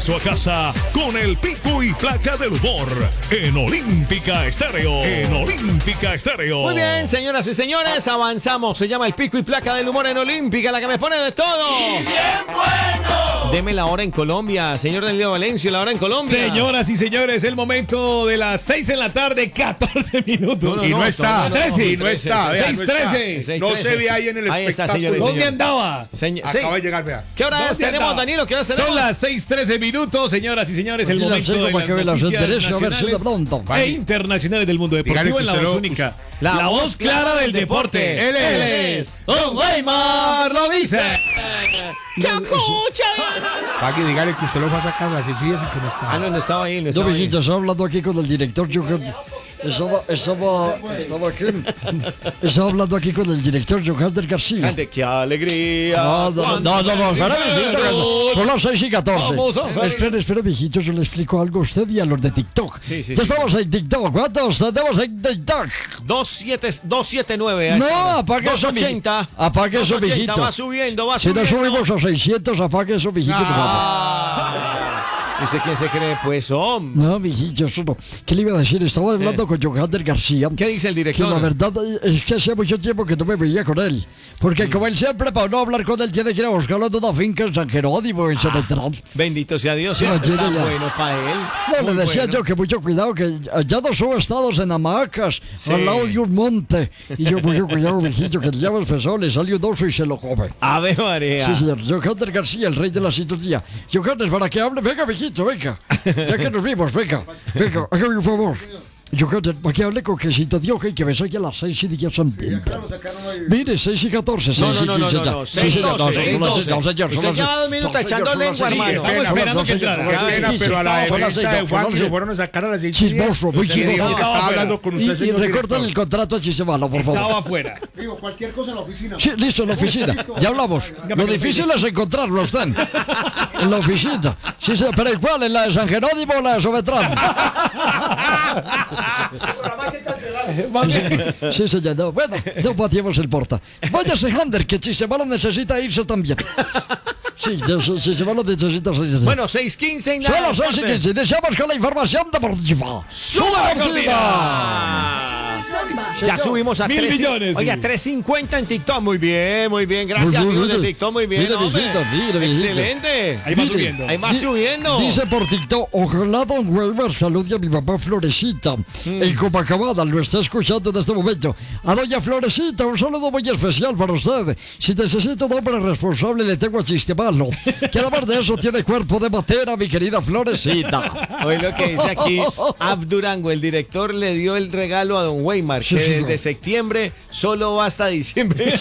regreso a casa con el pico y placa del humor en Olímpica Estéreo. Muy bien, señoras y señores, avanzamos. Se llama el pico y placa del humor en Olímpica, la que me pone de todo. ¡Bien bueno! Deme la hora en Colombia, señor Danilo Valencio, la hora en Colombia. Señoras y señores, el momento de las 6 de la tarde, 14 minutos. Y no está. 6:13. No se ve ahí en el Ahí está, espectáculo. señores. ¿Dónde andaba? Acaba de llegar, vea. ¿Qué hora es? ¿Tenemos, Danilo? ¿Qué hora tenemos? Son las 6:13 minutos, señoras y señores, el momento de las noticias nacionales e internacionales del mundo deportivo en la voz única. La voz clara del deporte. Él es Don Weimar, lo dice. ¡Te escucha! Paqui, dígale que usted lo va a sacar las sillas y que no está. Ah, no estaba ahí, no No, estaba ahí. mijito, estaba hablando aquí con el director. Estaba hablando aquí con el director Johander García. Gente, ¡qué alegría! No, espera, mijito, son las 6:14. Vamos a hacer- Espera, mijito, yo le explico algo a usted y a los de TikTok. Sí. Ya estamos en TikTok. ¿Cuántos tenemos en TikTok? 279. No, apague eso, 280. Apague eso, 280, mijito. va subiendo. Si no subimos a 600, apague eso, mijito. ¿Usted quién se cree, pues, hombre? No, mijito, eso no. ¿Qué le iba a decir? Estaba hablando con Johander García. ¿Qué dice el Que director? la verdad es que hacía mucho tiempo que no me veía con él. Porque como él siempre, para no hablar con él, tiene que ir a buscarlo en una finca en San Jerónimo, en Sometrán. Bendito sea Dios, Sí, siempre tiene tan ya. bueno para él. No, le Muy decía bueno. yo que mucho cuidado, que ya no subo estados en hamacas, al lado de un monte. Y yo, mucho cuidado, mijito, que el diablo empezó, le salió un oso y se lo come. Ave María. Sí, señor. Johander García, el rey de la sintonía. Johander, para que hable, venga, mijito, venga. Ya que nos vimos, venga, hágame un favor. Johander, para que hable con Quesito Dioje y que me soy a las 6:10 en Mire, 6:14. No, 6:15. 6:12. No, señor. Usted lleva 2 minutos echando lengua, hermano. Estamos esperando que entrara. Pero a la defensa de Juan lo fueron a sacar a las 6:10. Chismoso, muy Usted dijo que chismoso. estaba hablando con usted, Y señor recortan director. el contrato a Chisemalo, por favor. Estaba afuera. Digo, cualquier cosa en la oficina. Sí, listo, en la oficina. Ya hablamos. Lo difícil es encontrarlo a usted. En la oficina. Sí, sí, pero ¿cuál? ¿En la de San Jerónimo o la de Sometrán? Sí, señor. No. Bueno, no pateemos el porta. Váyase, Hander, que Chisemalo necesita irse también. Sí, Chisemalo necesita irse. Bueno, 6:15 en la Son las deporte. 6:15. Iniciamos con la información deportiva. ¡Sube la cortina! Ya subimos a 1.000 3 millones, Oiga, sí. 350 en TikTok. Muy bien. Gracias, amigos de TikTok. Muy bien, Mire, hombre. mijito, mire, mijito. Excelente. Ahí va Mire, subiendo. Ahí va subiendo. Dice por TikTok, ojalá Don Weimar salude a mi papá Florecita en Copacabana, lo está escuchando en este momento. A doña Florecita, un saludo muy especial para usted. Si necesita un hombre responsable, le tengo a Chisemalo, que además de eso tiene cuerpo de matera, mi querida Florecita. Hoy lo que dice aquí, Abdurango, el director le dio el regalo a Don Weimar, Sí, que señor. desde septiembre solo va hasta diciembre.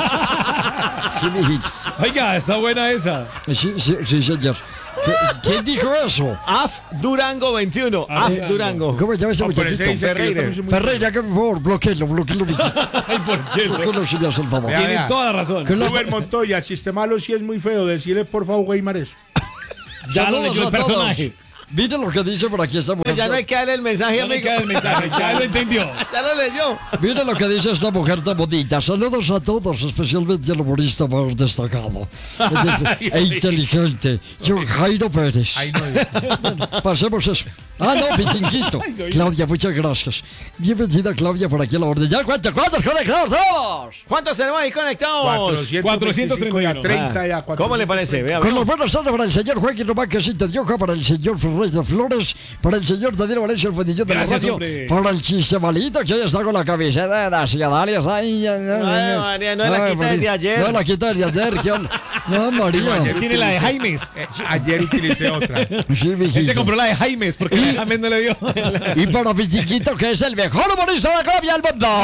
Sí, mijito. Oiga, está buena esa. Sí, señor. ¿Quién dijo eso? Durango 21. Durango. ¿Cómo se llama ese No, pero ese muchachito? dice que yo Ferreira. también soy muy- Ferreira, que por favor, bloqueelo, mijito. Ay, ¿por qué? Bloqueelo, si me hace el favor. Vea, Tiene vea. toda razón. Que lo- Robert Montoya, Sistemalo sí es muy feo. Decirle por favor, Weimar eso. Ya lo Saludos leyó el a todos. personaje. Mire lo que dice por aquí esta mujer. Ya no hay que darle el mensaje, Ya le amigo. queda el mensaje, ya lo entendió. Ya lo leyó. Mire lo que dice esta mujer tan bonita. Saludos a todos, especialmente al humorista más destacado e inteligente, John Jairo Pérez. Ahí no dice. Pasemos eso. Ah, no, Pitinquito. Claudia, muchas gracias. Bienvenida, Claudia, por aquí a la orden. ¿Ya cuántos conectados tenemos? ¿Cuántos tenemos ahí conectados? 425 y a 431. 30 y a 4. ¿Cómo le parece? Vea, Con vea. los buenos tardes para el señor Joaquín Román Casita de Oja, para el señor Ferreira Flores, para el señor Daniel Valencia, el fondillón de la Gracias, radio, hombre. para el Chisemalito, que hoy está con la camiseta de la ciudadalia. Ay, María, no es la quita desde ayer. No es la quita desde ayer. No, María. Tiene la de Jaimes. Ayer utilicé otra. Sí, Él se mijito. compró la de Jaimes porque la de Jaimes no le dio. Y para mi chiquito, que es el mejor humorista de Colombia del mundo.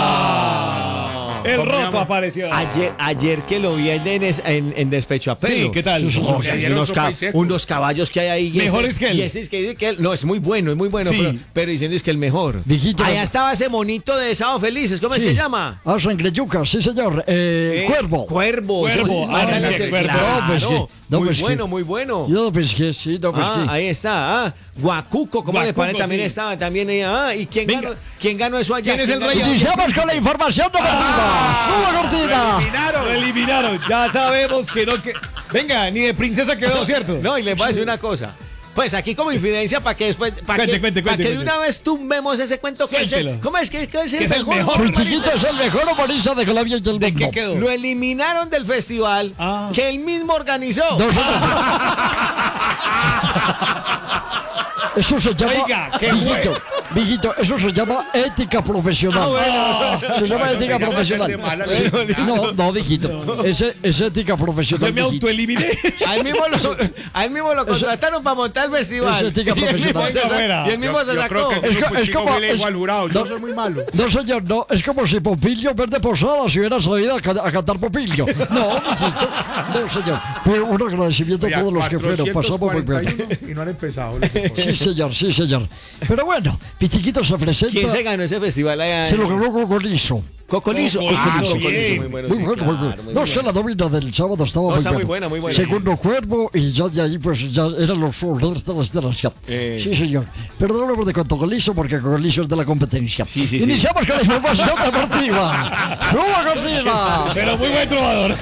El roto apareció. Ayer que lo vi en Despecho a Pelo. Sí, ¿qué tal? Oye, hay Ayer unos, sopa y seco. unos caballos que hay ahí. y Mejores que él. Y ese es que dice que él. No, es muy bueno, Sí. pero diciendo es que el mejor. Mijito, Allá estaba ese monito de Sábado Felices. ¿Cómo es que se llama? Ah, Sangre Yuca, sí, señor. Cuervo. Cuervo. Cuervo, Sí, ah, ese sí, es el Cuervo. claro. No, pues que- no, muy pues que- bueno, muy bueno. Yo pesqué, sí, no pesqué. Ahí está. Guacuco, ¿cómo le Guacuco, parece? También sí. estaba también ahí. ¿Y quién Venga. ganó eso allá? ¿Quién es el rey? Iniciamos con la información deportiva. ¡Suba cortina! Lo eliminaron. Ya sabemos que no... Venga, ni de princesa quedó, ¿cierto? No, y les voy a decir una cosa. Pues aquí como infidencia para que después Cuente. que de una vez tumbemos ese cuento que ¿cómo es que es el mejor? El chiquito es el mejor humorista de Colombia y del mundo. ¿De qué quedó? Lo eliminaron del festival que él mismo organizó. Eso se llama, Oiga, qué Mijito, eso se llama ética profesional. Se llama ética profesional. No, mijito. Es ética profesional. Yo me autoeliminé. A él mismo lo contrataron para montar el festival. Es ética profesional. Y él mismo se sacó. Es como le digo al jurado, yo soy muy malo. No, señor, no. Es como si Pompilio Verde Posada se hubiera salido a cantar Pompilio. No, mijito. No, señor. Fue un agradecimiento a todos los que fueron. Pasamos muy bien. Y no han empezado. Sí, señor. Pero bueno, Pichiquito se presenta. ¿Quién se ganó ese festival allá? Se lo ganó Cocolizo. Cocolizo. Muy bueno. No, es que la nómina del sábado estaba muy buena. Muy buena. Segundo Cuervo, y ya de ahí pues ya eran los líderes de la ciudad. Sí, señor. Pero no hablamos de Cocolizo porque Cocolizo es de la competencia. Sí. Iniciamos con la información deportiva. ¡Suba cortina! Pero muy buen trovador.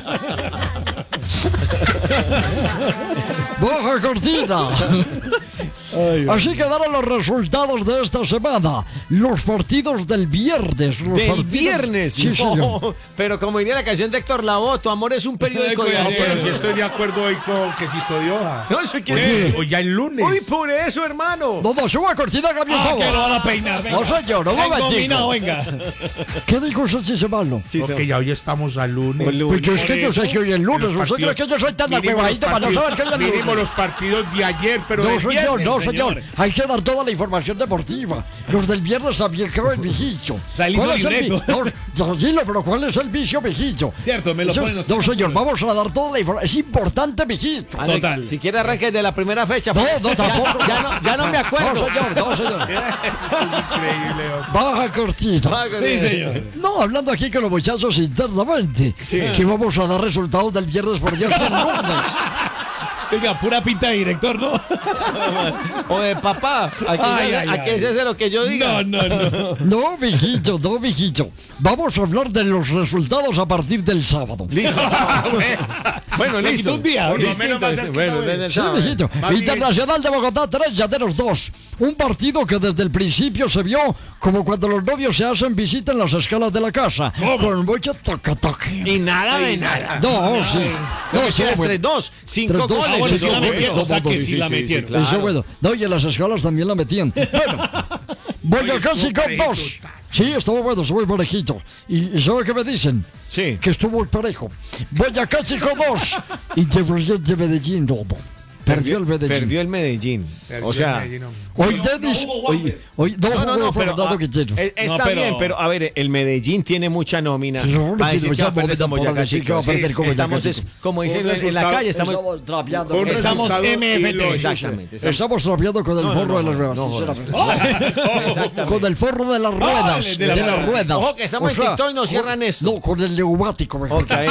¡Baja cortina! Así quedaron los resultados de esta semana. Los partidos del viernes. Viernes. Sí, señor. Pero como diría la canción de Héctor Lavoe, tu amor es un periódico de ayer. Pero si estoy de acuerdo hoy con Quesito de Hoja. No, eso quiere. Hoy ya el lunes. Uy, por eso, hermano. No, suba cortina, cambio un favor. Que lo van a peinar, venga. No, señor, no me venga. ¿Qué dijo usted, Chisemalo? Porque ya hoy estamos al lunes. Pues yo es que yo sé que hoy es lunes. ¿Usted cree que yo soy tan acuevadito para no saber que hoy es lunes? Mínimo los partidos de ayer, pero no, del viernes. No, señor. Hay que dar toda la información deportiva. Los del viernes también quedó el viejillo. ¿Cuál es el vicio? Tranquilo, pero ¿cuál es el vicio, viejillo? Cierto, me lo ponen. No, señor, vamos a dar toda la información. Es importante, viejito. Total. Si quiere arranque de la primera fecha. No, tampoco. Ya no me acuerdo. No, señor. Es increíble. Baja cortita. Sí, señor. No, hablando aquí con los muchachos internamente. Sí. Que vamos a dar resultados del viernes por Dios el lunes. Venga, pura pinta de director, ¿no? O de papá. Aquí es ese lo que yo diga. No. No, mijito. Vamos a hablar de los resultados a partir del sábado. Listo. Bueno, listo. Un día. Bueno, desde el sábado. Mijito. Internacional de Bogotá 3, Llaneros 2. Un partido que desde el principio se vio como cuando los novios se hacen visita en las escalas de la casa. Con mucho toque. Y nada de nada. No, sí. No, sí, 3-2. 5 goles. Bueno, sí la metieron. O sea que sí la metieron. Claro. Eso bueno. No, y en las escalas también la metían. Bueno, Boyacá Chico 2. Sí, estuvo bueno, estuvo muy parejito. ¿Y sabe qué me dicen? Sí. Que estuvo muy parejo. Boyacá Chico 2. Independiente Medellín, no. Perdió el Medellín. O sea, hoy Denis. Hoy no, pero está bien, pero a ver, el Medellín tiene mucha nómina. Estamos, como dicen en la calle, estamos trapeando. Estamos MFT. Exactamente. Estamos trapeando con el forro de las ruedas. Con el forro de las ruedas. De las ruedas. Ojo que estamos en TikTok y nos cierran esto. No, con el neumático.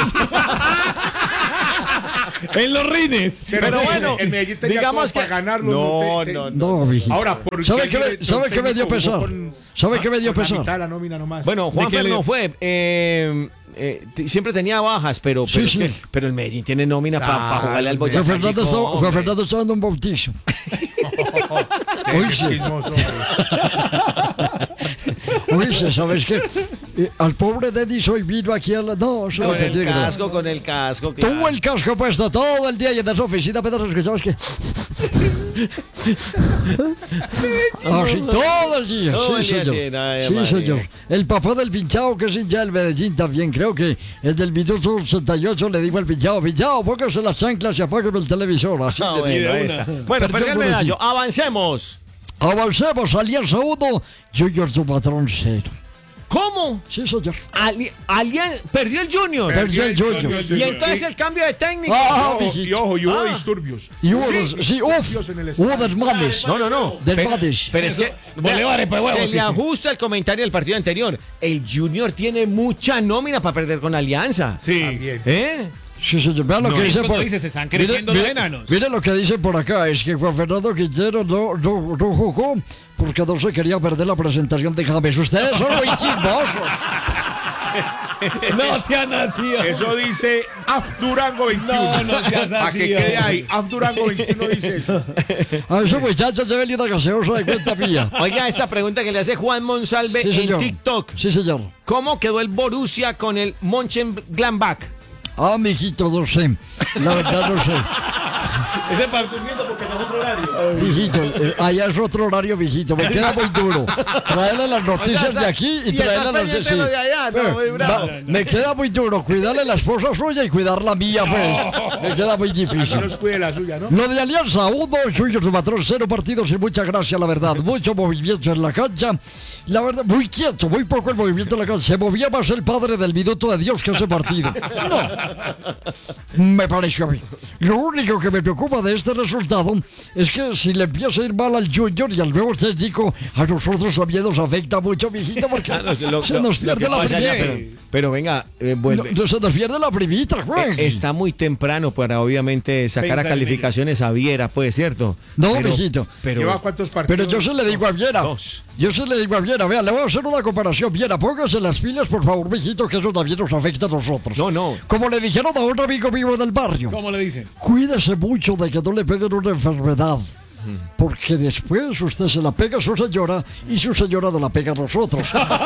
En los rines. Pero bueno, el Medellín tenía digamos que para ganarlo. No, mijito. Ahora, ¿sabe qué me dio pesar? ¿Sabe qué me dio pesar? La nómina nomás. Bueno, Juanfer no fue. Siempre tenía bajas, pero el Medellín tiene nómina para jugarle al Boyacá. Juan Fernando está dando un bautizo. Oye, ¿sabes qué? Al pobre Denis hoy vino aquí a la... No, con el casco. Tuvo el casco puesto todo el día y en esa oficina apenas escuchabas que... Así todo el día. Sí, señor. El papá del pinchado, que es hincha del Medellín también, creo que es del minuto 88, le dijo al pinchado, póngase las chanclas y apágueme el televisor. Así bueno, perdió el medallo. Avancemos. Alianza 1, Junior tu patrón 0. ¿Cómo? Sí, señor. Perdió el Junior. Y entonces el cambio de técnico. Y hubo disturbios. Hubo desmanes. No. Desmanes. Pero es que se le ajusta el comentario del partido anterior. El Junior tiene mucha nómina para perder con Alianza. Sí. Sí, señor. Vean lo que dice por... se están creciendo los enanos. Mire lo que dice por acá. Es que Juan Fernando Quintero no jugó porque no se quería perder la presentación de James. Ustedes son muy chismosos. No se ha nacido. Eso dice AF Durango 21. No seas Para así. que quede ahí. AF Durango 21 dice eso. A esos muchachos se ven una gaseosa de cuenta mía. Oiga, esta pregunta que le hace Juan Monsalve Sí, en señor. TikTok. Sí, señor. ¿Cómo quedó el Borussia con el Mönchengladbach? Ah, mijito, no sé. La verdad no sé. Ese para durmiendo porque no es otro horario. Mijito, allá es otro horario, mijito. Me queda muy duro. Traerle las noticias de aquí y traerle las pendiente lo de allá, no, muy bravo. Me queda muy duro cuidarle la esposa suya y cuidar la mía, pues. Me queda muy No difícil. nos cuide la suya, ¿no? Lo de Alianza, 1, suyo de patrón, 0 partidos y mucha gracia, la verdad. Mucho movimiento en la cancha. La verdad, muy quieto, muy poco el movimiento en la cancha. Se movía más el padre del minuto de Dios que ese partido. No, me pareció a mí. Lo único que me preocupa de este resultado es que si le empieza a ir mal al Junior y al nuevo técnico, a nosotros también nos afecta mucho, mijito, porque se nos pierde la primita. Pero venga, vuelve. No, se nos pierde la primita, güey. Está muy temprano para obviamente sacar Pensar a en calificaciones a Viera, pues, ¿cierto? No, Pero- mijito. Pero, ¿Lleva cuántos partidos? Pero yo se le digo a Viera. Dos. Yo se le digo a Viera, vea, le voy a hacer una comparación. Viera, póngase las pilas, por favor, mijito, que eso también nos afecta a nosotros. No. Como le dijeron a un amigo mío del barrio, ¿Cómo le dicen? cuídese mucho de que no le peguen una enfermedad. Porque después usted se la pega a su señora y su señora no la pega a nosotros.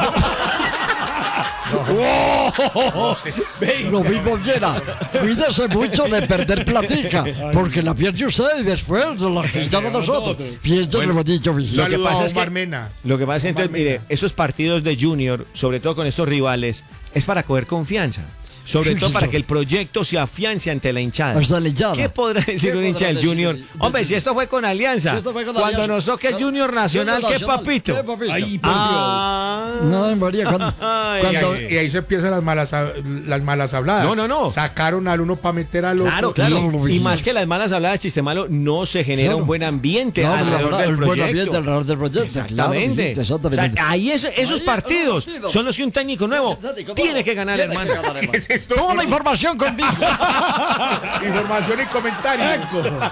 Lo mismo Viera, cuídese mucho de perder platica, porque la pierde usted y después nos la quitan a nosotros. Piensa lo dicho, mijito. Lo que Saludos pasa a es que- Omar Mena. Lo que pasa es entonces, mire, esos partidos de Junior, sobre todo con estos rivales, es para coger confianza. Sobre Sí, todo para señor. que el proyecto se afiance ante la hinchada. Hasta la hinchada. ¿Qué podrá decir ¿Qué un hincha podrá del decir? Junior? Hombre, si esto fue con Alianza. Si esto fue con Cuando Alianza. nos toque Junior Nacional, Junior ¿qué Nacional, papito? ¿qué papito? Ay, por Dios. Ah. No, María, cuando, Ay, cuando- Y ahí se empiezan las malas habladas. No. Sacaron al uno para meter al otro. Claro. No, Y sí. más que las malas habladas, chiste malo, no se genera Claro. un buen ambiente No, alrededor la verdad, del el buen proyecto. ambiente alrededor del proyecto. Exactamente. Claro, exactamente. O sea, ahí esos Ahí, partidos partidos. son los que un técnico nuevo Técnico tiene nuevo. que ganar, Tiene que hermano. ganar, hermano. ¿Qué es esto? Toda la información conmigo. Información y comentarios.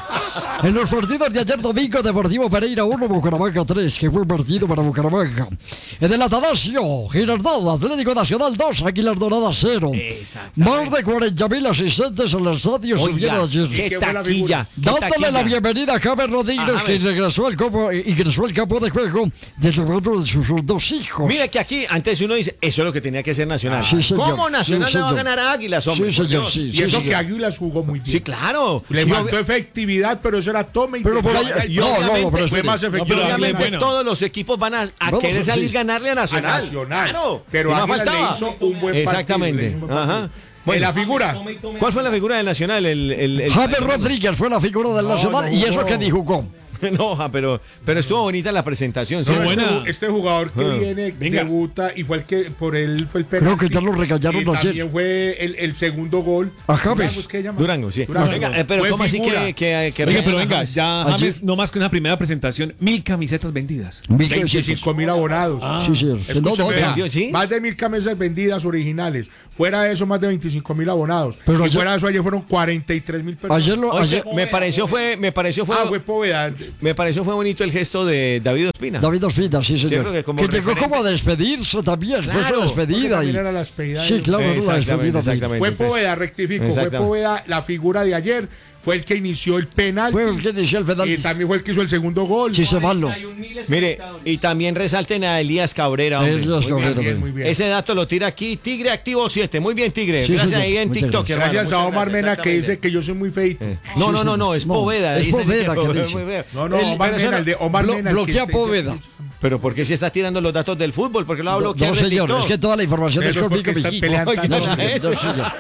En los partidos de ayer domingo, Deportivo Pereira 1, Bucaramanga 3, que fue partido para Bucaramanga. En el Atanasio, Girardot, Atlético Nacional 2, Águilas Doradas 0. Más de 40.000 asistentes en el estadio subieron Oiga, ayer. qué ¿Qué fue la taquilla. qué Dándole taquilla. la bienvenida a James Rodríguez, A que James. ingresó al campo de juego de la mano de sus dos hijos. Mira que aquí antes uno dice, eso es lo que tenía que hacer Nacional. Sí, señor. ¿Cómo Nacional Sí, le va a señor. ganar a Águilas, hombre? Sí, Por señor, Dios. sí, Y eso sí, que señor. Águilas jugó muy bien. Sí, claro. Le Y faltó obvi- efectividad, pero eso era toma y Pero por ahí- y no, obviamente no, pero fue espere. más y efectivo. pero obviamente bueno. todos los equipos van a Vamos, querer salir sí. ganarle a A Nacional. Nacional. Claro. Pero Y no Águilas le faltaba. hizo un buen partido. Exactamente. le hizo un buen Ajá. partido. Bueno, la figura. ¿Cuál fue la figura del Nacional? James Rodríguez fue la figura del Nacional no, y eso no. que ni jugó. No, pero estuvo bonita la presentación. ¿sí? No, buena. este jugador que Ah. viene, Venga. debuta y fue el que por él fue el penalti. Creo que ya lo regañaron Y ayer. también fue el segundo gol. A James. Durango, ¿es que se llama? Durango, sí. Durango. Venga, pero Fue ¿cómo así figura. que Oiga, pero regañan a venga, James? ya Ayer- James, no más que una primera presentación, 1000 camisetas vendidas. 25.000 abonados. Sí, señor. No, Escúcheme, no, vea, vendió, ¿sí? más de 1.000 camisas vendidas originales. Fuera de eso, más de 25.000 abonados. Pero y ayer- fuera de eso, ayer fueron 43.000 personas. Ayer lo. O sea, Ayer, me pareció fue fue Poveda. bonito el gesto de David Ospina. David Ospina, sí, señor. Cierto que como llegó referente- como a despedirse también. Fue su Claro, despedida. También Y, era la despedida. sí, de- claro, era la Exactamente, despedida. exactamente. Fue Entonces, Poveda, rectifico. Fue exactamente. Poveda, la figura de ayer. Fue el que inició el penal. Fue el que inició el penal. Y también fue el que hizo el segundo gol. Sí, se malo. Mire, y también resalten a Elías Cabrera. hombre. Elías Muy bien. Cabrera. Bien, muy bien. Ese dato lo tira aquí Tigre Activo 7. Muy bien, Tigre. Sí, Gracias señor. ahí en Muchas TikTok, gracias. hermano. Gracias a Muchas Omar gracias, Mena que dice exactamente. que yo soy muy feito. No, Sí, no, no, sí. no, es No, Poveda. es Dice Poveda que Poveda, dice. muy bien. No, no, El- Omar pero eso Mena, no- el de Omar Mena. el que bloquea este- Poveda. Pero ¿por qué se está tirando los datos del fútbol? ¿Por qué lo va a bloquear No, el señor, TikTok? es que toda la información es Eso es conmigo, porque están mijito. peleando No, tanto. señor, no, señor.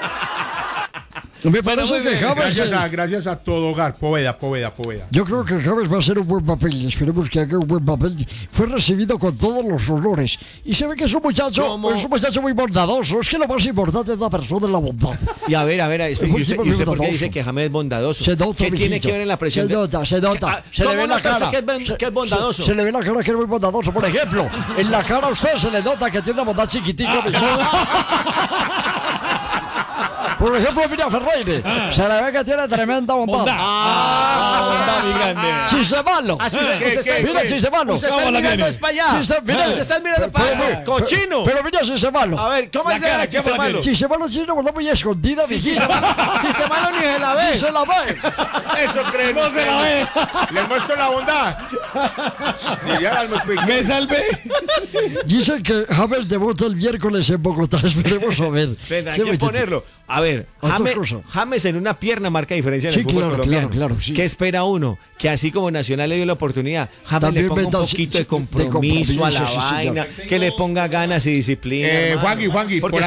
Me parece muy que bien, James. Gracias a todo hogar. Poveda. Yo creo que James va a hacer un buen papel. Esperemos que haga un buen papel. Fue recibido con todos los honores. Y se ve que es un muchacho muy bondadoso. Es que lo más importante es la persona en la bondad. Y a ver, ¿y usted, muy ¿y usted por qué bondadoso. dice que James es bondadoso? Se nota, ¿Qué tiene mijito. que ver en la presión? Se nota. Se le ¿Cómo ve la nota cara. usted que es bondadoso? Se le ve la cara que es muy bondadoso. Por ejemplo, en la cara a usted se le nota que tiene una bondad chiquitica. Por ejemplo, mira Ferreira. Se le ve que tiene tremenda bondad. Bondad muy grande. Chisebalo. Mira Chisebalo. Usted está mirando es para allá. Usted está mirando para allá. ¡Cochino! Pero mira Chisebalo. A ver, ¿cómo es de Chisebalo? Chisebalo tiene una bondad muy escondida, mijito. Chisebalo ni se la ve. Ni se la ve. Eso creemos. No se la ve. Les muestro la bondad. Sí, ya las Me salvé. Dicen que James debuta el miércoles en Bogotá. Esperemos a ver. Hay que ponerlo. A ver, James en una pierna marca diferencia en el fútbol colombiano. Claro, sí. ¿Qué espera uno? Que así como Nacional le dio la oportunidad, James le ponga un poquito de compromiso a la vaina, que le ponga ganas y disciplina. Juanqui, por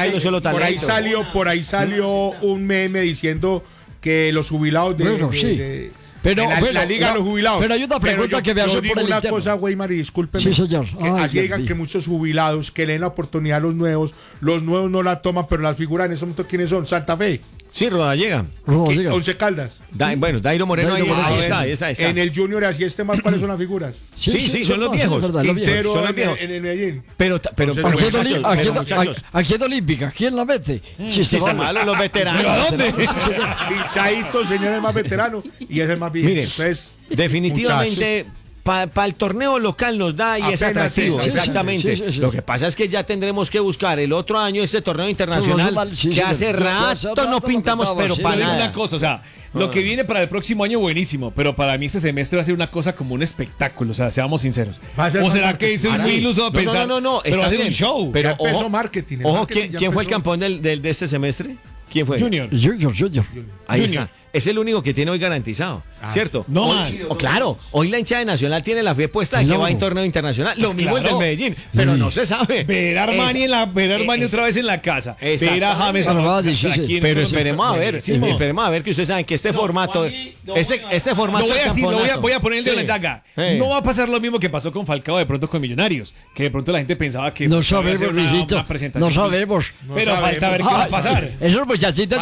ahí salió un meme diciendo que los jubilados Pero la liga de los jubilados. Pero hay una pregunta que me hace por el una interno. cosa, Weimar, y discúlpeme. Sí, señor. Así digan que muchos jubilados que leen la oportunidad a los nuevos no la toman, pero las figuras en ese momento, ¿quiénes son? Santa Fe. Sí, Rodallega. Once Caldas. Bueno, Dairo Moreno, ahí está. En el Junior, así más, ¿cuáles son las figuras? Sí, son los viejos. Quintero son los viejos. En el Medellín. Pero muchachos. Aquí en Olímpica, ¿quién la mete? Chisebalo, los veteranos. ¿Pero a dónde? Pinchadito, señor, es más veterano y es el más viejo. Mire, definitivamente para el torneo local nos da y es atractivo. Exactamente. Sí. Lo que pasa es que ya tendremos que buscar el otro año ese torneo internacional que hace rato no pintamos, pero para nada. Una cosa, o sea, lo que viene para el próximo año buenísimo, pero para mí este semestre va a ser una cosa como un espectáculo, o sea, seamos sinceros. ¿O será que es un iluso pensar? No, pero va a ser un show. Pero ojo, marketing. Ojo, ¿quién fue el campeón de este semestre? ¿Quién fue? Junior. Ahí está. Es el único que tiene hoy garantizado, ¿cierto? No más. Claro, hoy la hinchada de Nacional tiene la fe puesta de que va en torneo internacional. Lo mismo el del Medellín, pero no se sabe. Ver a Armani otra vez en la casa. Ver a James aquí. Pero esperemos a ver que ustedes saben que este formato. Este formato. Voy a poner el dedo en la llaga. No va a pasar lo mismo que pasó con Falcao de pronto con Millonarios. Que de pronto la gente pensaba que. No sabemos, mijito. No sabemos. Pero falta ver qué va a pasar. Esos muchachitos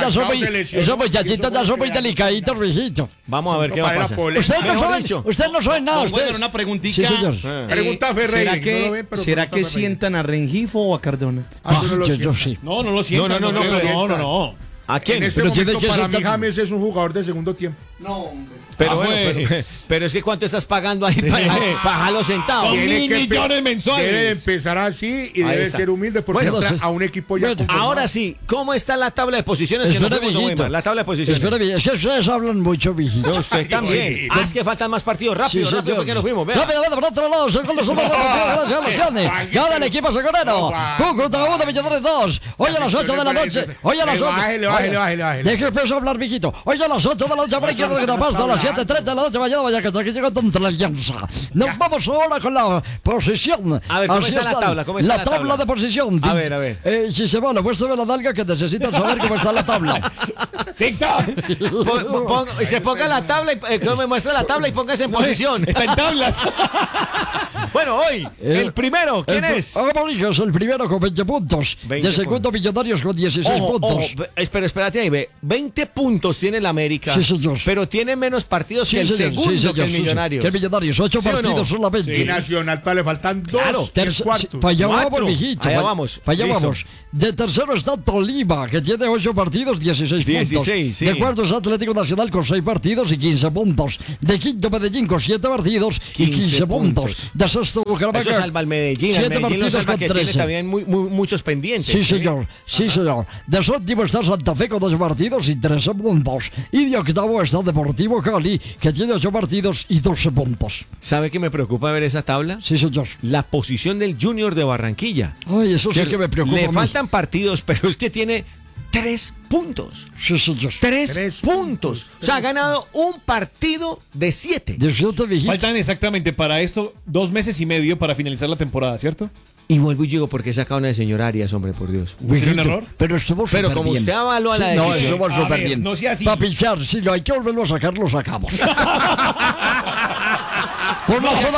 ya son muy delicaditos, mijito. Vamos a ver qué va a pasar. Usted no sabe nada. Bueno, una preguntita. Sí, señor. Pregunta Ferreira. ¿Será que sientan a Rengifo o a Cardona? Yo sí. No lo sientan. No. ¿A quién? En este momento para mí James es un jugador de segundo tiempo. No, hombre. Pero es que ¿cuánto estás pagando ahí para dejarlo sentado? Son 1.000 millones mensuales. Debe empezar así y debe ser humilde porque entra a un equipo ya conformado. Ahora sí, ¿cómo está la tabla de posiciones? La tabla de posiciones. Espera, es que ustedes hablan mucho, viejito. Usted también. Es que faltan más partidos. Rápido, porque nos fuimos. Rápido, por otro lado, segundo Gana el equipo segurero. Cúcuta 1, Millones 2. Hoy a las 8 de la noche. Bájale. Deje empezar a hablar, viejito. Hoy a las 8 de la noche habrá que repasar a las 7:30 de la noche. Vaya que aquí llegó contra la Alianza. Nos vamos ahora con la posición. A ver, ¿cómo está la tabla? La tabla de posición. A ver. Si se va, muéstrame la nalga que necesitan saber cómo está la tabla. Se ponga la tabla y me muestra la tabla y póngase en posición. Está en tablas. Bueno, hoy, el primero, ¿quién es? Amarillos, el primero con 20 puntos. De segundo, Millonarios con 16 puntos. Pero espérate ahí, ve. 20 puntos tiene el América. Sí, señor. Pero tiene menos partidos que el segundo, que el Millonarios. Que el Millonarios, 8 partidos solamente. Y Nacional, le faltan 2 cuartos. Para allá vamos, mijito. Allá vamos. Para allá vamos. De tercero está Tolima, que tiene 8 partidos, 16 puntos. Sí. De cuarto es Atlético Nacional con 6 partidos y 15 puntos. De quinto, Medellín con 7 partidos y 15 puntos. De sexto, Bucaramanga. Eso salva al Medellín. 7 partidos salva con que 13. Tiene también muchos pendientes. Sí, señor. De séptimo está Santa Fe con 2 partidos y 13 puntos. Y de octavo está Deportivo Cali, que tiene 8 partidos y 12 puntos. ¿Sabe qué me preocupa ver esa tabla? Sí, señor. La posición del Junior de Barranquilla. Ay, eso sí que me preocupa. Le faltan partidos, pero es que tiene 3 puntos. Sí, señor. 3 puntos. O sea, ha ganado un partido de 7. Faltan exactamente para esto 2 meses y medio para finalizar la temporada, ¿cierto? Y vuelvo y llego porque saca una de señor Arias, hombre, por Dios. ¿Es un error? Pero estuvo súper bien. Pero como usted avaló a la decisión. No, estuvo súper bien. No sea así. Para pisar, si lo hay que volverlo a sacar, lo sacamos. Por la zona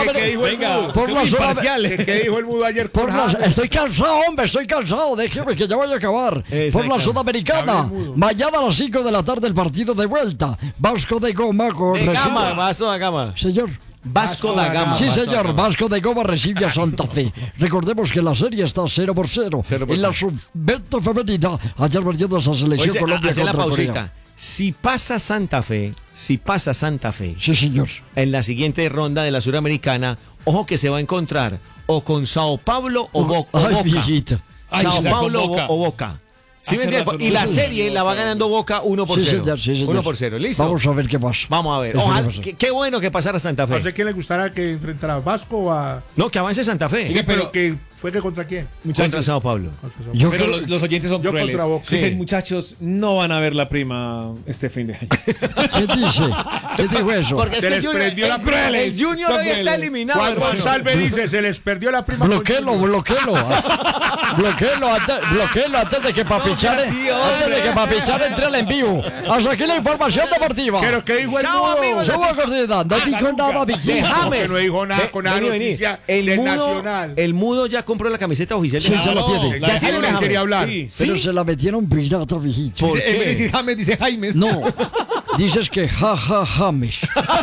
¿Qué dijo el mudo ayer? Estoy cansado, hombre, déjeme que ya vaya a acabar. Por la Sudamericana, mañana a las 5 de la tarde el partido de vuelta. Vasco de Gama con Vaso de Gama. Señor. Vasco da Gama. Sí, señor, Vasco de Gama recibe a Santa Fe. Recordemos que la serie está 0-0. En la sub-20 femenina, ayer perdiendo esa selección Oye, Colombia hace la contra pausita. Corea. Si pasa Santa Fe, Sí, señor. en la siguiente ronda de la Suramericana, ojo que se va a encontrar o con Sao Paulo o Boca. Ay, viejito. Sao Ay, Paulo con Boca. o Boca. ¿Sí me Hace entiendes? rato Y no la veo serie la va ganando Boca 1-0. Sí, señor, sí, señor. 1-0, ¿listo? Vamos a ver qué pasa. Vamos a ver. Eso Ojalá, es lo que pasa. qué bueno que pasara Santa No sé Fe. quién le gustará que enfrentara a Vasco o a. No, que avance Santa Fe. Sí, pero que fue que contra quién. Contra Muchachos, Sao Paulo. Yo pero creo- los oyentes son Yo crueles. contra Boca. Dicen, Sí. muchachos, no van a ver la prima este fin de año. ¿Quién dice? ¿Quién dijo eso? Porque es Se que les el Junior, prendió la el prima. el Junior Son hoy está crueles. eliminado. Juan hermano. González dice: se les perdió la prima. con Bloquéelo, Junior. bloquéelo antes de que Papichar entre al en vivo. Hasta aquí la información deportiva. Pero ¿qué dijo el Chao, mudo? amigos. Somos cordiales, no dijo nada, De viejito. James. que no dijo nada con la noticia del Nacional. El mudo ya compró la camiseta oficial de Sí, ya la tiene. Ya tiene ¿Quién la quería hablar? Sí. Pero se la metieron pirata, viejito. ¿Por En vez de qué? decir James, dice Jaimes. No, dices que James.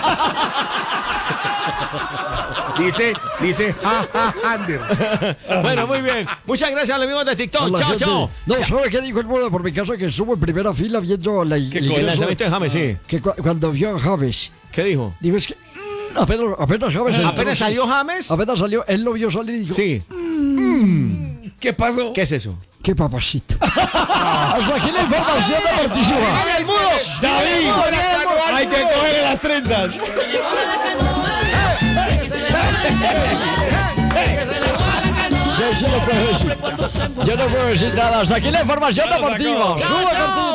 Dice, Ander. Bueno, muy bien. Muchas gracias a los amigos de TikTok. La Chao, gente- chao. No, ¿sabe qué dijo el mudo por mi casa? Que estuvo en primera fila viendo la El lanzamiento de James, sí. que cuando vio a James, ¿Qué dijo? dijo es que apenas James entró, ¿Apenas salió James? apenas salió, él lo vio salir y dijo, Sí. ¿Qué pasó? ¿Qué es eso? qué papacito. Hasta aquí la información deportiva. ¡El mudo! Hay que coger las trenzas. Yo no puedo decir nada. Hasta aquí la información deportiva. Sube, Cortina.